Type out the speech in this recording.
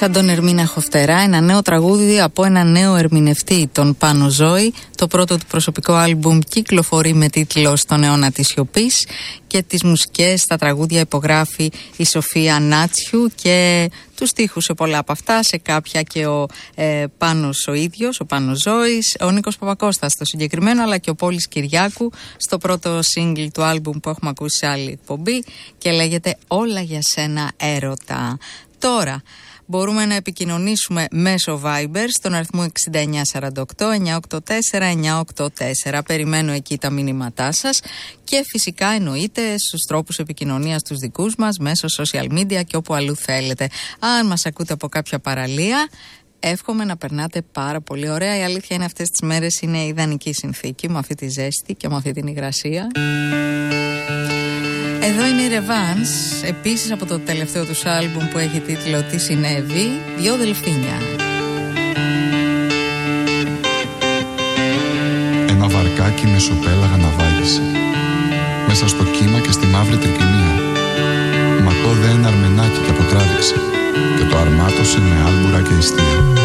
Σαν τον Ερμήνα Χοφτερά, ένα νέο τραγούδι από ένα νέο ερμηνευτή, τον Πάνο Ζώη. Το πρώτο του προσωπικό άλμπουμ κυκλοφορεί με τίτλο «Στον αιώνα της σιωπής» και τις μουσικές στα τραγούδια υπογράφει η Σοφία Νάτσιου και τους στίχους σε πολλά από αυτά, σε κάποια και ο Πάνος ο ίδιος, ο Πάνος Ζώης, ο Νίκος Παπακώστας στο συγκεκριμένο, αλλά και ο Πόλης Κυριάκου στο πρώτο single του άλμπουμ που έχουμε ακούσει σε άλλη εκπομπή και λέγεται «Όλα για σένα έρωτα». Τώρα μπορούμε να επικοινωνήσουμε μέσω Viber στον αριθμό 6948-984-984. Περιμένω εκεί τα μηνύματά σας και φυσικά εννοείται στους τρόπους επικοινωνίας τους δικούς μας μέσω social media και όπου αλλού θέλετε. Αν μας ακούτε από κάποια παραλία, εύχομαι να περνάτε πάρα πολύ ωραία. Η αλήθεια είναι αυτές τις μέρες είναι ιδανική συνθήκη με αυτή τη ζέστη και με αυτή την υγρασία. Εδώ είναι η Revans, επίσης από το τελευταίο τους άλμπουμ που έχει τίτλο «Τι συνέβη», «Δυο δελφίνια». Ένα βαρκάκι με σοπέλαγα ναυάγησε μέσα στο κύμα και στη μαύρη τρικυμία. Ματώδε ένα αρμενάκι και αποτράβηξε και το αρμάτωσε με άλμπουρα και ιστία.